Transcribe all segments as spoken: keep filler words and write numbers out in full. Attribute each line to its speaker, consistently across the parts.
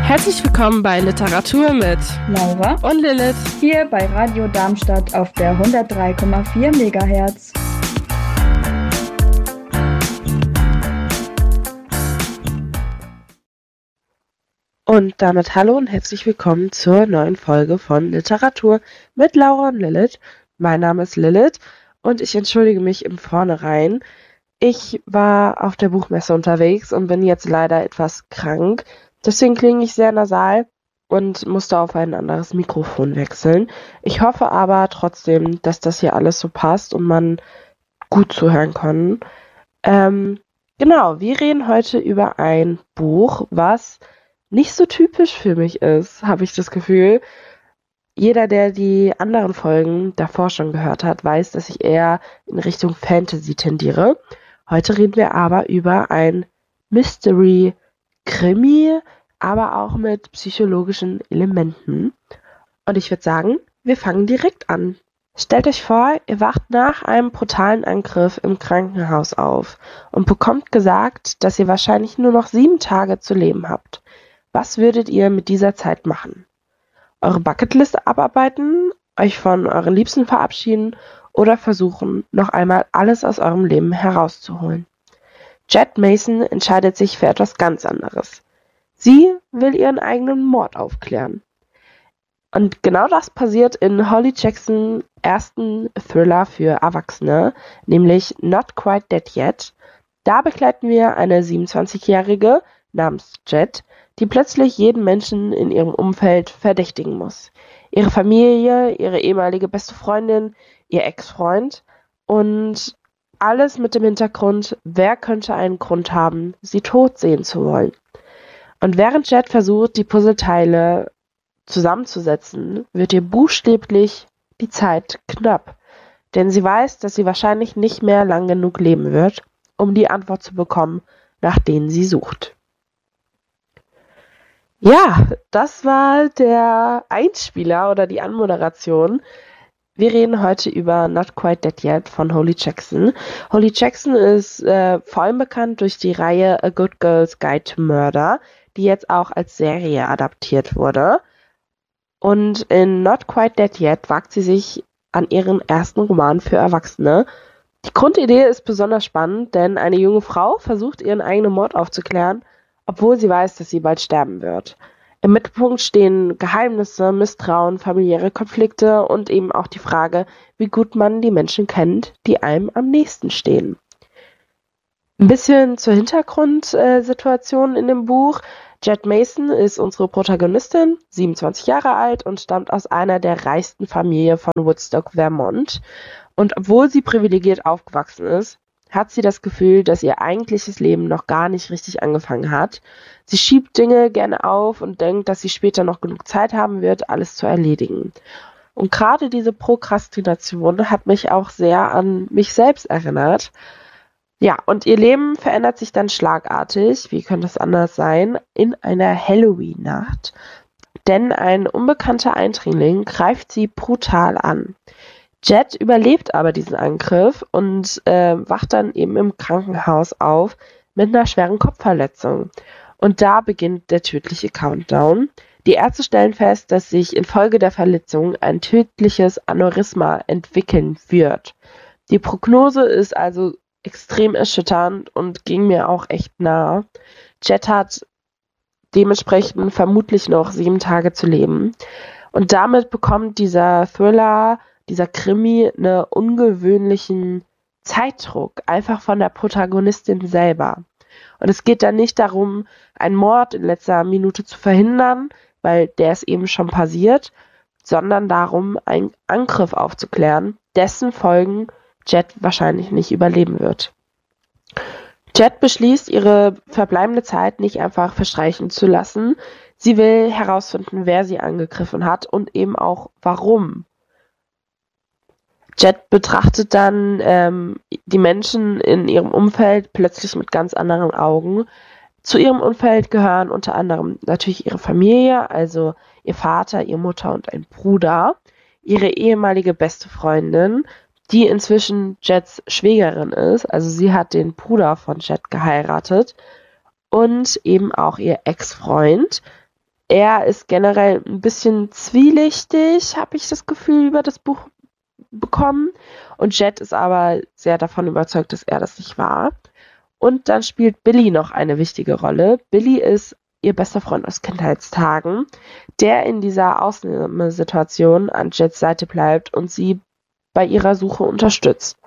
Speaker 1: Herzlich willkommen bei Literatur mit
Speaker 2: Laura
Speaker 1: und Lilith
Speaker 2: hier bei Radio Darmstadt auf der hundertdrei Komma vier Megahertz.
Speaker 1: Und damit hallo und herzlich willkommen zur neuen Folge von Literatur mit Laura und Lilith. Mein Name ist Lilith und ich entschuldige mich im Vornherein. Ich war auf der Buchmesse unterwegs und bin jetzt leider etwas krank. Deswegen klinge ich sehr nasal und musste auf ein anderes Mikrofon wechseln. Ich hoffe aber trotzdem, dass das hier alles so passt und man gut zuhören kann. Ähm, genau, wir reden heute über ein Buch, was nicht so typisch für mich ist, habe ich das Gefühl. Jeder, der die anderen Folgen davor schon gehört hat, weiß, dass ich eher in Richtung Fantasy tendiere. Heute reden wir aber über ein Mystery-Krimi, aber auch mit psychologischen Elementen. Und ich würde sagen, wir fangen direkt an. Stellt euch vor, ihr wacht nach einem brutalen Angriff im Krankenhaus auf und bekommt gesagt, dass ihr wahrscheinlich nur noch sieben Tage zu leben habt. Was würdet ihr mit dieser Zeit machen? Eure Bucketliste abarbeiten, euch von euren Liebsten verabschieden oder versuchen, noch einmal alles aus eurem Leben herauszuholen? Jet Mason entscheidet sich für etwas ganz anderes. Sie will ihren eigenen Mord aufklären. Und genau das passiert in Holly Jacksons ersten Thriller für Erwachsene, nämlich Not Quite Dead Yet. Da begleiten wir eine siebenundzwanzigjährige namens Jet, die plötzlich jeden Menschen in ihrem Umfeld verdächtigen muss. Ihre Familie, ihre ehemalige beste Freundin, ihr Ex-Freund und alles mit dem Hintergrund, wer könnte einen Grund haben, sie tot sehen zu wollen. Und während Jet versucht, die Puzzleteile zusammenzusetzen, wird ihr buchstäblich die Zeit knapp. Denn sie weiß, dass sie wahrscheinlich nicht mehr lang genug leben wird, um die Antwort zu bekommen, nach denen sie sucht. Ja, das war der Einspieler oder die Anmoderation. Wir reden heute über Not Quite Dead Yet von Holly Jackson. Holly Jackson ist äh, vor allem bekannt durch die Reihe A Good Girl's Guide to Murder, die jetzt auch als Serie adaptiert wurde. Und in Not Quite Dead Yet wagt sie sich an ihren ersten Roman für Erwachsene. Die Grundidee ist besonders spannend, denn eine junge Frau versucht, ihren eigenen Mord aufzuklären, obwohl sie weiß, dass sie bald sterben wird. Im Mittelpunkt stehen Geheimnisse, Misstrauen, familiäre Konflikte und eben auch die Frage, wie gut man die Menschen kennt, die einem am nächsten stehen. Ein bisschen zur Hintergrundsituation in dem Buch. Jet Mason ist unsere Protagonistin, siebenundzwanzig Jahre alt und stammt aus einer der reichsten Familien von Woodstock, Vermont. Und obwohl sie privilegiert aufgewachsen ist, hat sie das Gefühl, dass ihr eigentliches Leben noch gar nicht richtig angefangen hat. Sie schiebt Dinge gerne auf und denkt, dass sie später noch genug Zeit haben wird, alles zu erledigen. Und gerade diese Prokrastination hat mich auch sehr an mich selbst erinnert. Ja, und ihr Leben verändert sich dann schlagartig, wie könnte es anders sein, in einer Halloween-Nacht. Denn ein unbekannter Eindringling greift sie brutal an. Jet überlebt aber diesen Angriff und äh, wacht dann eben im Krankenhaus auf mit einer schweren Kopfverletzung. Und da beginnt der tödliche Countdown. Die Ärzte stellen fest, dass sich infolge der Verletzung ein tödliches Aneurysma entwickeln wird. Die Prognose ist also extrem erschütternd und ging mir auch echt nahe. Jet hat dementsprechend vermutlich noch sieben Tage zu leben. Und damit bekommt dieser Thriller, dieser Krimi, einen ungewöhnlichen Zeitdruck, einfach von der Protagonistin selber. Und es geht dann nicht darum, einen Mord in letzter Minute zu verhindern, weil der ist eben schon passiert, sondern darum, einen Angriff aufzuklären, dessen Folgen Jet wahrscheinlich nicht überleben wird. Jet beschließt, ihre verbleibende Zeit nicht einfach verstreichen zu lassen. Sie will herausfinden, wer sie angegriffen hat und eben auch warum. Jet betrachtet dann ähm, die Menschen in ihrem Umfeld plötzlich mit ganz anderen Augen. Zu ihrem Umfeld gehören unter anderem natürlich ihre Familie, also ihr Vater, ihre Mutter und ein Bruder, ihre ehemalige beste Freundin, die inzwischen Jets Schwägerin ist, also sie hat den Bruder von Jet geheiratet, und eben auch ihr Ex-Freund, er ist generell ein bisschen zwielichtig, habe ich das Gefühl, über das Buch bekommen. Und Jet ist aber sehr davon überzeugt, dass er das nicht war. Und dann spielt Billy noch eine wichtige Rolle. Billy ist ihr bester Freund aus Kindheitstagen, der in dieser Ausnahmesituation an Jets Seite bleibt und sie bei ihrer Suche unterstützt.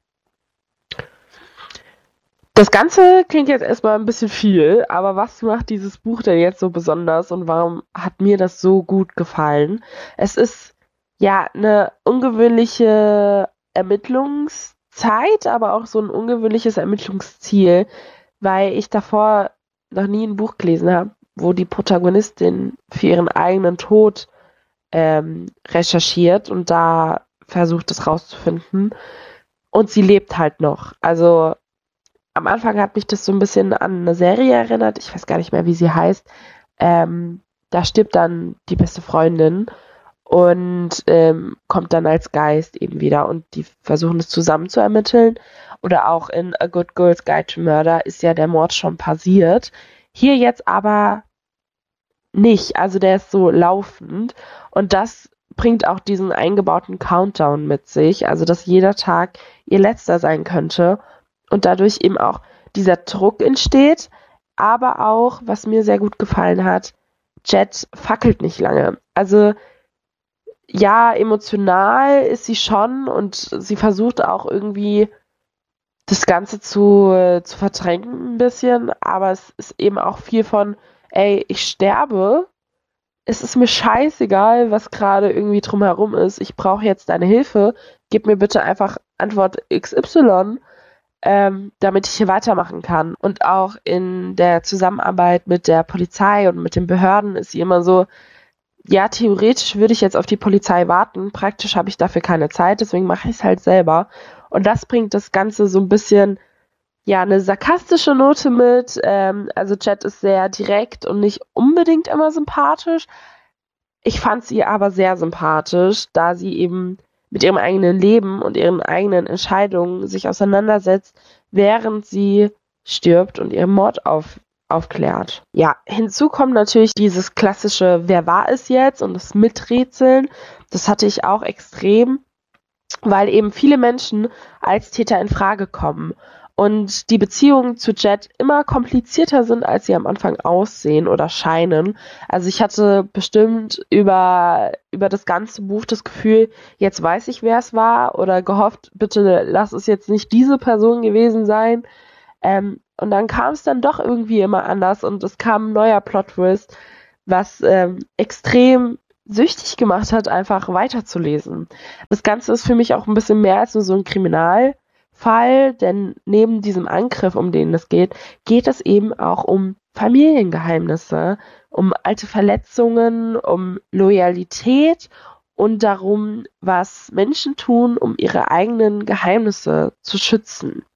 Speaker 1: Das Ganze klingt jetzt erstmal ein bisschen viel, aber was macht dieses Buch denn jetzt so besonders und warum hat mir das so gut gefallen? Es ist ja eine ungewöhnliche Ermittlungszeit, aber auch so ein ungewöhnliches Ermittlungsziel, weil ich davor noch nie ein Buch gelesen habe, wo die Protagonistin für ihren eigenen Tod ähm, recherchiert und da versucht, es rauszufinden. Und sie lebt halt noch. Also am Anfang hat mich das so ein bisschen an eine Serie erinnert. Ich weiß gar nicht mehr, wie sie heißt. Ähm, da stirbt dann die beste Freundin und ähm, kommt dann als Geist eben wieder und die versuchen es zusammen zu ermitteln. Oder auch in A Good Girl's Guide to Murder ist ja der Mord schon passiert. Hier jetzt aber nicht. Also der ist so laufend und das bringt auch diesen eingebauten Countdown mit sich. Also dass jeder Tag ihr letzter sein könnte und dadurch eben auch dieser Druck entsteht. Aber auch, was mir sehr gut gefallen hat, Jet fackelt nicht lange. Also ja, emotional ist sie schon und sie versucht auch irgendwie das Ganze zu, äh, zu verdrängen ein bisschen, aber es ist eben auch viel von, ey, ich sterbe, es ist mir scheißegal, was gerade irgendwie drumherum ist, ich brauche jetzt deine Hilfe, gib mir bitte einfach Antwort X Y, ähm, damit ich hier weitermachen kann. Und auch in der Zusammenarbeit mit der Polizei und mit den Behörden ist sie immer so, ja, theoretisch würde ich jetzt auf die Polizei warten, praktisch habe ich dafür keine Zeit, deswegen mache ich es halt selber. Und das bringt das Ganze so ein bisschen, ja, eine sarkastische Note mit. Ähm, also Jet ist sehr direkt und nicht unbedingt immer sympathisch. Ich fand sie aber sehr sympathisch, da sie eben mit ihrem eigenen Leben und ihren eigenen Entscheidungen sich auseinandersetzt, während sie stirbt und ihren Mord auf, aufklärt. Ja, hinzu kommt natürlich dieses klassische Wer war es jetzt und das Miträtseln. Das hatte ich auch extrem, weil eben viele Menschen als Täter in Frage kommen und die Beziehungen zu Jet immer komplizierter sind, als sie am Anfang aussehen oder scheinen. Also ich hatte bestimmt über, über das ganze Buch das Gefühl, jetzt weiß ich, wer es war oder gehofft, bitte lass es jetzt nicht diese Person gewesen sein. Ähm, und dann kam es dann doch irgendwie immer anders und es kam ein neuer Plot-Twist, was ähm, extrem süchtig gemacht hat, einfach weiterzulesen. Das Ganze ist für mich auch ein bisschen mehr als nur so ein Kriminalfall, denn neben diesem Angriff, um den es geht, geht es eben auch um Familiengeheimnisse, um alte Verletzungen, um Loyalität und darum, was Menschen tun, um ihre eigenen Geheimnisse zu schützen.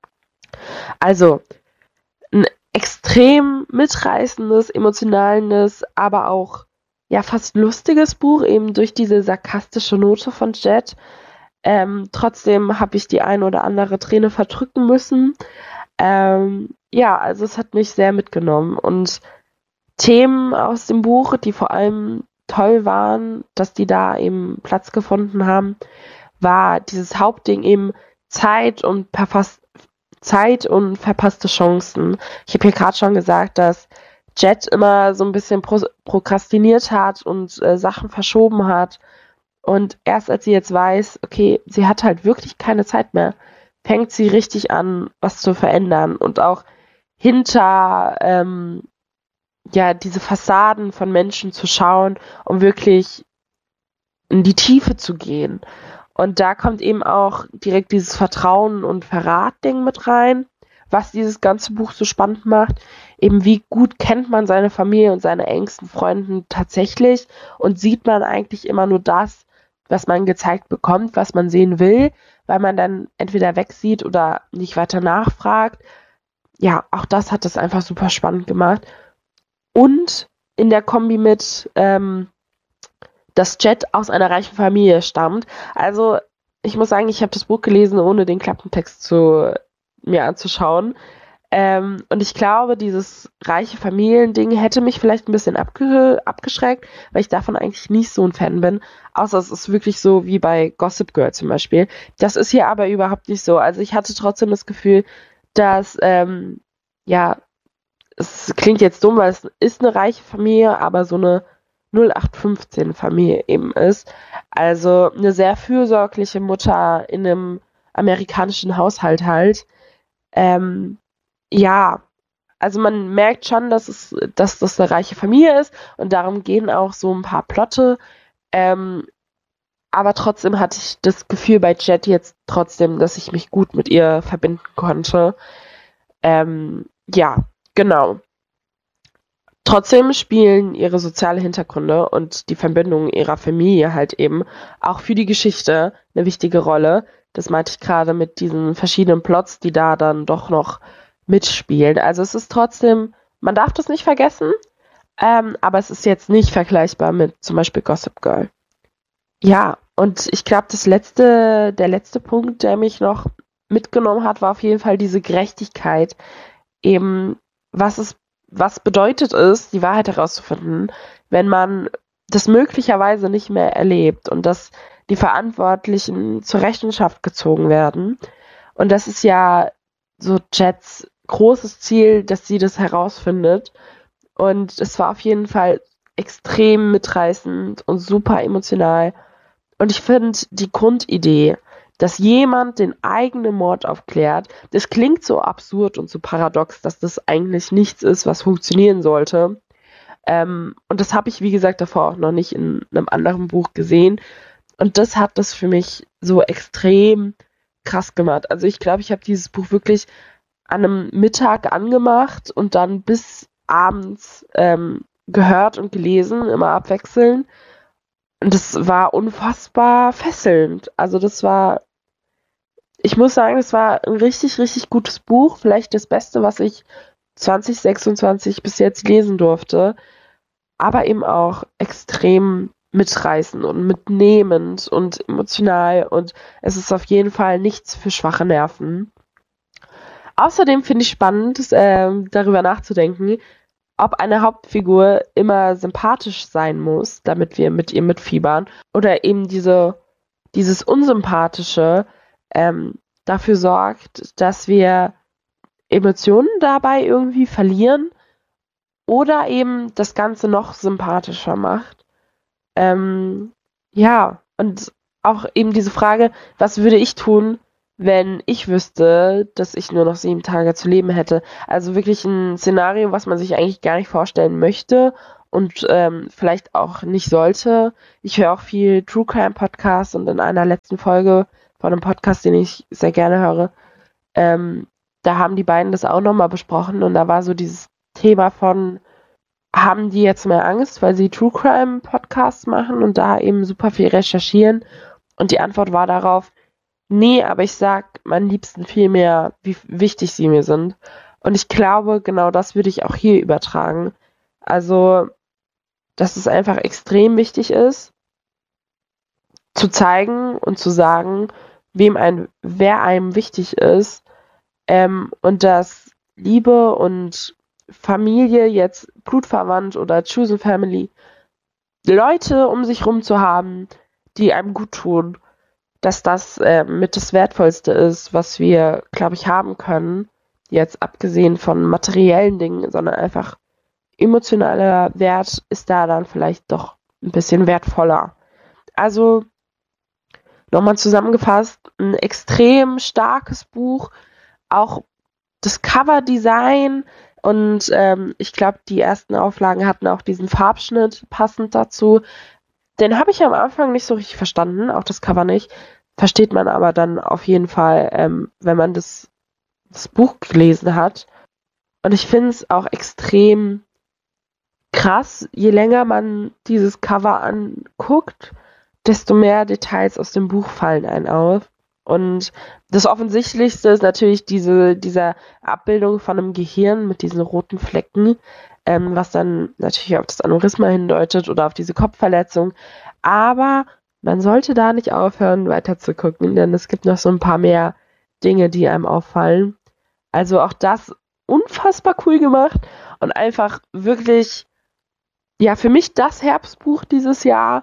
Speaker 1: Also ein extrem mitreißendes, emotionales, aber auch ja fast lustiges Buch, eben durch diese sarkastische Note von Jet. Ähm, trotzdem habe ich die ein oder andere Träne verdrücken müssen. Ähm, ja, also es hat mich sehr mitgenommen. Und Themen aus dem Buch, die vor allem toll waren, dass die da eben Platz gefunden haben, war dieses Hauptding eben Zeit und verfasst Zeit und verpasste Chancen. Ich habe hier gerade schon gesagt, dass Jet immer so ein bisschen pro- prokrastiniert hat und äh, Sachen verschoben hat. Und erst als sie jetzt weiß, okay, sie hat halt wirklich keine Zeit mehr, fängt sie richtig an, was zu verändern. Und auch hinter ähm, ja diese Fassaden von Menschen zu schauen, um wirklich in die Tiefe zu gehen. Und da kommt eben auch direkt dieses Vertrauen und Verrat-Ding mit rein, was dieses ganze Buch so spannend macht. Eben wie gut kennt man seine Familie und seine engsten Freunde tatsächlich und sieht man eigentlich immer nur das, was man gezeigt bekommt, was man sehen will, weil man dann entweder wegsieht oder nicht weiter nachfragt. Ja, auch das hat es einfach super spannend gemacht. Und in der Kombi mit ähm, dass Jet aus einer reichen Familie stammt. Also ich muss sagen, ich habe das Buch gelesen, ohne den Klappentext zu mir anzuschauen. Ähm, und ich glaube, dieses reiche Familiending hätte mich vielleicht ein bisschen abge abgeschreckt, weil ich davon eigentlich nicht so ein Fan bin. Außer es ist wirklich so wie bei Gossip Girl zum Beispiel. Das ist hier aber überhaupt nicht so. Also ich hatte trotzdem das Gefühl, dass, ähm, ja, es klingt jetzt dumm, weil es ist eine reiche Familie, aber so eine null acht fünfzehn Familie eben ist. Also eine sehr fürsorgliche Mutter in einem amerikanischen Haushalt halt. Ähm, ja, also man merkt schon, dass es, dass das eine reiche Familie ist und darum gehen auch so ein paar Plotte. Ähm, aber trotzdem hatte ich das Gefühl bei Jet jetzt trotzdem, dass ich mich gut mit ihr verbinden konnte. Ähm, ja, genau. Trotzdem spielen ihre soziale Hintergründe und die Verbindung ihrer Familie halt eben auch für die Geschichte eine wichtige Rolle. Das meinte ich gerade mit diesen verschiedenen Plots, die da dann doch noch mitspielen. Also es ist trotzdem, man darf das nicht vergessen, ähm, aber es ist jetzt nicht vergleichbar mit zum Beispiel Gossip Girl. Ja, und ich glaube, das letzte, der letzte Punkt, der mich noch mitgenommen hat, war auf jeden Fall diese Gerechtigkeit. Eben, was es, was bedeutet es, die Wahrheit herauszufinden, wenn man das möglicherweise nicht mehr erlebt und dass die Verantwortlichen zur Rechenschaft gezogen werden. Und das ist ja so Jets großes Ziel, dass sie das herausfindet. Und es war auf jeden Fall extrem mitreißend und super emotional. Und ich finde die Grundidee, dass jemand den eigenen Mord aufklärt, das klingt so absurd und so paradox, dass das eigentlich nichts ist, was funktionieren sollte. Ähm, und das habe ich, wie gesagt, davor auch noch nicht in einem anderen Buch gesehen. Und das hat das für mich so extrem krass gemacht. Also ich glaube, ich habe dieses Buch wirklich an einem Mittag angemacht und dann bis abends ähm, gehört und gelesen, immer abwechselnd. Und das war unfassbar fesselnd. Also das war, ich muss sagen, das war ein richtig, richtig gutes Buch. Vielleicht das Beste, was ich zwanzig sechsundzwanzig bis jetzt lesen durfte. Aber eben auch extrem mitreißend und mitnehmend und emotional. Und es ist auf jeden Fall nichts für schwache Nerven. Außerdem finde ich spannend, äh, darüber nachzudenken, ob eine Hauptfigur immer sympathisch sein muss, damit wir mit ihr mitfiebern, oder eben diese, dieses Unsympathische ähm, dafür sorgt, dass wir Emotionen dabei irgendwie verlieren oder eben das Ganze noch sympathischer macht. Ähm, ja, und auch eben diese Frage, was würde ich tun, wenn ich wüsste, dass ich nur noch sieben Tage zu leben hätte. Also wirklich ein Szenario, was man sich eigentlich gar nicht vorstellen möchte und ähm, vielleicht auch nicht sollte. Ich höre auch viel True Crime Podcasts und in einer letzten Folge von einem Podcast, den ich sehr gerne höre, ähm, da haben die beiden das auch nochmal besprochen und da war so dieses Thema von, haben die jetzt mehr Angst, weil sie True Crime Podcasts machen und da eben super viel recherchieren? Und die Antwort war darauf, nee, aber ich sag meinen Liebsten viel mehr, wie wichtig sie mir sind. Und ich glaube, genau das würde ich auch hier übertragen. Also, dass es einfach extrem wichtig ist, zu zeigen und zu sagen, wem ein, wer einem wichtig ist, ähm, und dass Liebe und Familie, jetzt blutsverwandt oder Chosen Family, Leute um sich rum zu haben, die einem gut tun, dass das äh, mit das Wertvollste ist, was wir, glaube ich, haben können. Jetzt abgesehen von materiellen Dingen, sondern einfach emotionaler Wert ist da dann vielleicht doch ein bisschen wertvoller. Also nochmal zusammengefasst, ein extrem starkes Buch, auch das Coverdesign und ähm, ich glaube, die ersten Auflagen hatten auch diesen Farbschnitt passend dazu. Den habe ich am Anfang nicht so richtig verstanden, auch das Cover nicht. Versteht man aber dann auf jeden Fall, ähm, wenn man das, das Buch gelesen hat. Und ich finde es auch extrem krass, je länger man dieses Cover anguckt, desto mehr Details aus dem Buch fallen einem auf. Und das Offensichtlichste ist natürlich diese, diese Abbildung von einem Gehirn mit diesen roten Flecken, ähm, was dann natürlich auf das Aneurysma hindeutet oder auf diese Kopfverletzung. Aber man sollte da nicht aufhören, weiter zu gucken, denn es gibt noch so ein paar mehr Dinge, die einem auffallen. Also auch das unfassbar cool gemacht und einfach wirklich, ja, für mich das Herbstbuch dieses Jahr,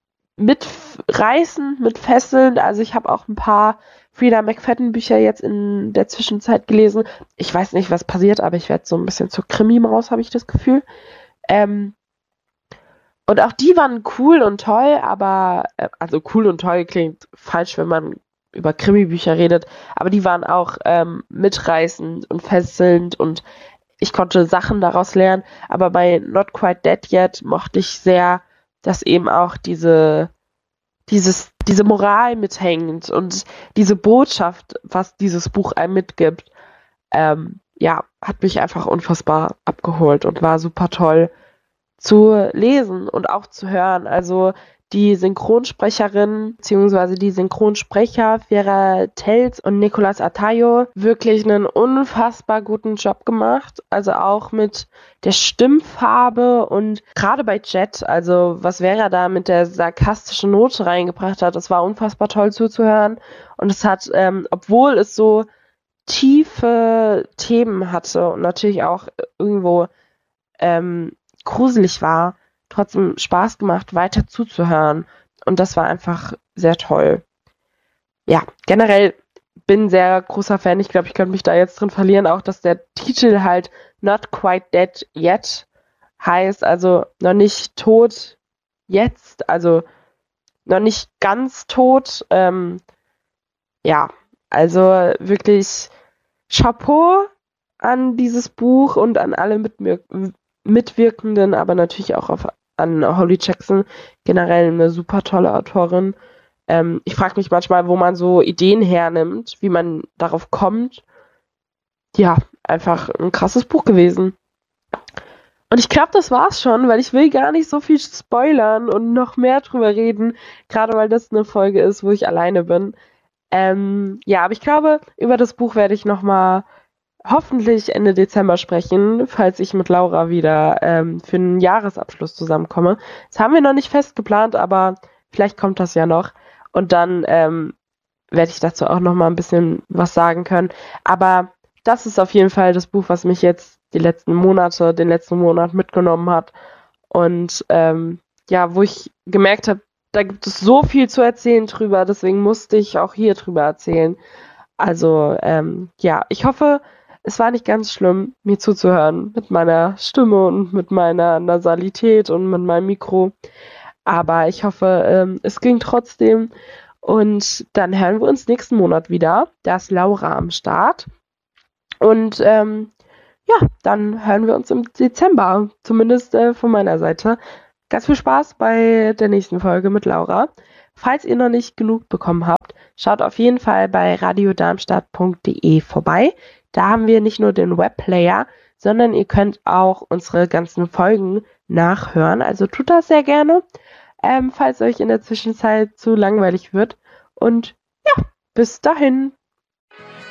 Speaker 1: mitreißend, mit fesselnd. Also ich habe auch ein paar Freida McFadden Bücher jetzt in der Zwischenzeit gelesen. Ich weiß nicht, was passiert, aber ich werde so ein bisschen zur Krimi-Maus, habe ich das Gefühl. Ähm, und auch die waren cool und toll, aber, äh, also cool und toll klingt falsch, wenn man über Krimi-Bücher redet, aber die waren auch ähm, mitreißend und fesselnd und ich konnte Sachen daraus lernen. Aber bei Not Quite Dead Yet mochte ich sehr, dass eben auch diese, dieses, diese Moral mithängt und diese Botschaft, was dieses Buch einem mitgibt, ähm, ja, hat mich einfach unfassbar abgeholt und war super toll zu lesen und auch zu hören. Also die Synchronsprecherin bzw. die Synchronsprecher Vera Telz und Nicolas Atayo wirklich einen unfassbar guten Job gemacht. Also auch mit der Stimmfarbe und gerade bei Jet, also was Vera da mit der sarkastischen Note reingebracht hat, das war unfassbar toll zuzuhören. Und es hat, ähm, obwohl es so tiefe Themen hatte und natürlich auch irgendwo ähm, gruselig war, trotzdem Spaß gemacht, weiter zuzuhören. Und das war einfach sehr toll. Ja, generell bin sehr großer Fan. Ich glaube, ich könnte mich da jetzt drin verlieren, auch dass der Titel halt Not Quite Dead Yet heißt, also noch nicht tot jetzt, also noch nicht ganz tot. Ähm, ja, also wirklich Chapeau an dieses Buch und an alle Mitwir- Mitwirkenden, aber natürlich auch auf, an Holly Jackson, generell eine super tolle Autorin. Ähm, ich frage mich manchmal, wo man so Ideen hernimmt, wie man darauf kommt. Ja, einfach ein krasses Buch gewesen. Und ich glaube, das war's schon, weil ich will gar nicht so viel spoilern und noch mehr drüber reden, gerade weil das eine Folge ist, wo ich alleine bin. Ähm, ja, aber ich glaube, über das Buch werde ich nochmal hoffentlich Ende Dezember sprechen, falls ich mit Laura wieder ähm, für einen Jahresabschluss zusammenkomme. Das haben wir noch nicht fest geplant, aber vielleicht kommt das ja noch. Und dann ähm, werde ich dazu auch noch mal ein bisschen was sagen können. Aber das ist auf jeden Fall das Buch, was mich jetzt die letzten Monate, den letzten Monat mitgenommen hat. Und ähm, ja, wo ich gemerkt habe, da gibt es so viel zu erzählen drüber, deswegen musste ich auch hier drüber erzählen. Also ähm, ja, ich hoffe, es war nicht ganz schlimm, mir zuzuhören mit meiner Stimme und mit meiner Nasalität und mit meinem Mikro. Aber ich hoffe, ähm, es ging trotzdem. Und dann hören wir uns nächsten Monat wieder. Da ist Laura am Start. Und ähm, ja, dann hören wir uns im Dezember. Zumindest äh, von meiner Seite. Ganz viel Spaß bei der nächsten Folge mit Laura. Falls ihr noch nicht genug bekommen habt, schaut auf jeden Fall bei radiodarmstadt punkt de vorbei. Da haben wir nicht nur den Webplayer, sondern ihr könnt auch unsere ganzen Folgen nachhören. Also tut das sehr gerne, ähm, falls euch in der Zwischenzeit zu langweilig wird. Und ja, bis dahin.